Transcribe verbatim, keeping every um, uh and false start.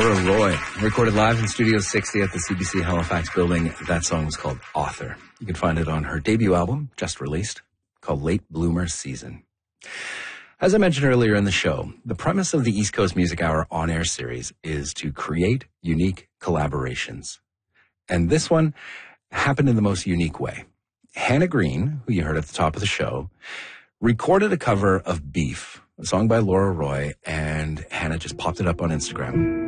Laura Roy, recorded live in Studio sixty at the C B C Halifax building. That song was called Author. You can find it on her debut album, just released, called Late Bloomer Season. As I mentioned earlier in the show, the premise of the East Coast Music Hour on-air series is to create unique collaborations. And this one happened in the most unique way. Hannah Green, who you heard at the top of the show, recorded a cover of Beef, a song by Laura Roy, and Hannah just popped it up on Instagram.